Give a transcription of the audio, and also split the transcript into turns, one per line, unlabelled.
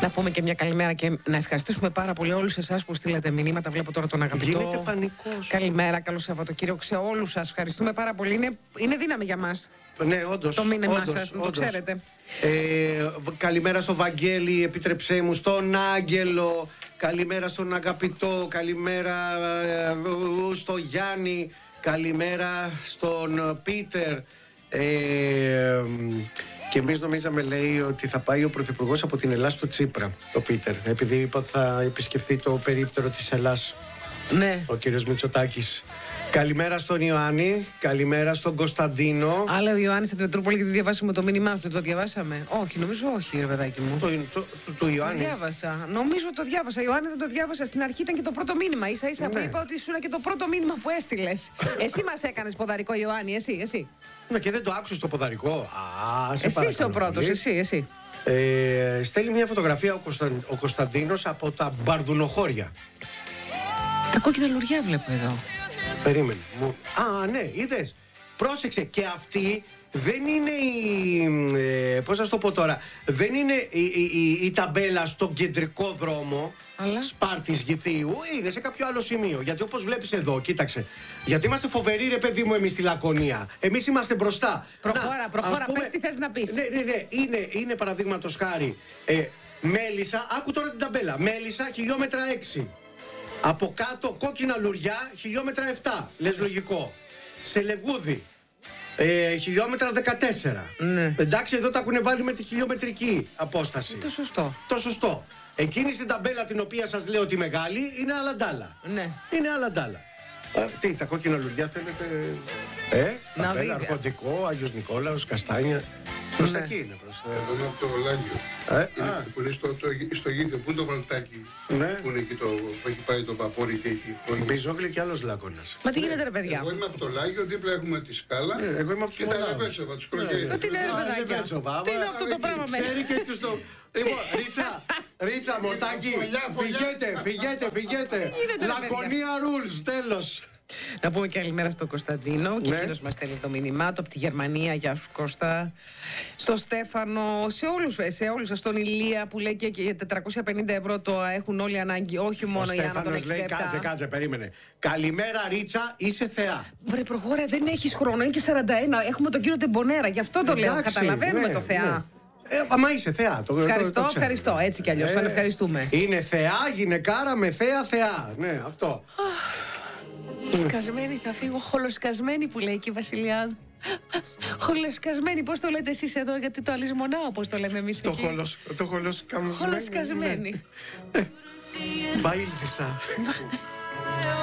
Να πούμε και μια καλημέρα και να ευχαριστήσουμε πάρα πολύ όλους εσάς που στείλατε μηνύματα. Βλέπω τώρα τον αγαπητό.
Γίνεται πανικός.
Καλημέρα, καλό Σαββατοκύριακο σε όλους σας. Ευχαριστούμε πάρα πολύ. Είναι δύναμη για μας.
Ναι, όντως.
Το μήνυμά σας, να το ξέρετε.
Καλημέρα στο Βαγγέλη, επίτρεψέ μου, στον Άγγελο. Καλημέρα στον αγαπητό. Καλημέρα στο Γιάννη. Καλημέρα στον Πίτερ. Και εμείς νομίζαμε, λέει, ότι θα πάει ο Πρωθυπουργός από την Ελλάς στο Τσίπρα, ο Πίτερ, επειδή είπα ότι θα επισκεφθεί το περίπτερο της Ελλάς.
Ναι.
Ο κύριος Μητσοτάκης. Καλημέρα στον Ιωάννη, καλημέρα στον Κωνσταντίνο.
Αλλά ο Ιωάννης στην Πετρούπολη και το διαβάσαμε το μήνυμά σου, δεν το διαβάσαμε? Όχι, νομίζω όχι, ρε παιδάκι μου.
Του Ιωάννη.
Το διάβασα. Νομίζω το διάβασα. Ιωάννη δεν το διάβασα. Στην αρχή ήταν και το πρώτο μήνυμα. Ίσα ίσα που είπα ότι ήσουν και το πρώτο μήνυμα που έστειλες. Εσύ μας έκανες ποδαρικό, Ιωάννη, εσύ.
Ναι, και δεν το άκουσες το ποδαρικό.
Εσύ είσαι ο πρώτος, εσύ.
Στέλνει μια φωτογραφία ο Κωνσταντίνος από τα Μπαρδουνοχώρια.
Τα κόκκινα λουριά βλέπω εδώ.
Περίμενε. Ναι, είδες. Πρόσεξε, και αυτή δεν είναι πώς να το πω τώρα, δεν είναι η ταμπέλα στον κεντρικό δρόμο.
Αλλά
Σπάρτης Γηθίου, είναι σε κάποιο άλλο σημείο. Γιατί όπως βλέπεις εδώ, κοίταξε. Γιατί είμαστε φοβεροί, ρε παιδί μου, εμείς στη Λακωνία. Εμείς είμαστε μπροστά.
Προχώρα, πες τι θες να πεις.
Ναι, είναι παραδείγματος χάρη. Μέλισσα, άκου τώρα την ταμπέλα. Μέλισσα, χιλιόμετρα 6. Από κάτω κόκκινα λουριά, χιλιόμετρα 7. Λες λογικό. Σε Λεγούδι, χιλιόμετρα 14.
Ναι.
Εντάξει, εδώ τα έχουν βάλει με τη χιλιομετρική απόσταση.
Το σωστό.
Εκείνη στην ταμπέλα την οποία σας λέω ότι μεγάλη είναι αλαντάλα.
Ναι.
Είναι αλαντάλα. Τι, τα κόκκινα λουριά θέλετε? Ταμπέλα, Αρχοντικό, Άγιος Νικόλαος, Καστάνια. Προς τα εκεί είναι.
Εγώ είμαι από το Λάγιο. Που είναι στο Γήθιο. Πού είναι το βαλτάκι? Που είναι εκεί που έχει πάει το βαπόρι και εκεί.
Μπιζόγλη και άλλος Λάκωνας.
Μα τι γίνεται, ρε παιδιά?
Εγώ είμαι από το Λάγιο, δίπλα έχουμε τη Σκάλα.
Εγώ είμαι από
και τα Λεβέσεβα, τους Κρογέρες.
Τι λέει, ρε παιδάκια? Τι είναι αυτό το πράγμα με?
Ξέρει και τους το... Λοιπόν, Ρίτσα, Μορτάκη, φυγέτε. Λακωνία rules, τέλος.
Να πούμε και καλημέρα στον Κωνσταντίνο, και εκείνος μας στέλνει το μήνυμά του από τη Γερμανία. Γεια σου, Κώστα. Στο Στέφανο, σε όλους σας, στον Ηλία που λέει και για 450 ευρώ το έχουν όλοι ανάγκη, όχι μόνο η Άννα των 67.
Λέει, κάτσε, περίμενε. Καλημέρα, Ρίτσα, είσαι θεά.
Βρε προχώρα, δεν έχεις χρόνο, είναι και 41. Έχουμε τον κύριο Τεμπονέρα, γι' αυτό το λέω. Καταλαβαίνουμε το θεά.
Μα είσαι θεά.
Ευχαριστώ. Έτσι κι αλλιώς, τον ευχαριστούμε.
Είναι θεά, γυναικάρα με θεά. Ναι, αυτό.
Σκασμένη θα φύγω, χολοσκασμένη που λέει και η Βασιλιάδου. Χολοσκασμένη, πώς το λέτε εσείς εδώ, γιατί το αλυσμονάω, πώς το λέμε εμείς εκεί.
Το χολοσκασμένη.
Χολοσκασμένη.
Μπαίλτισα.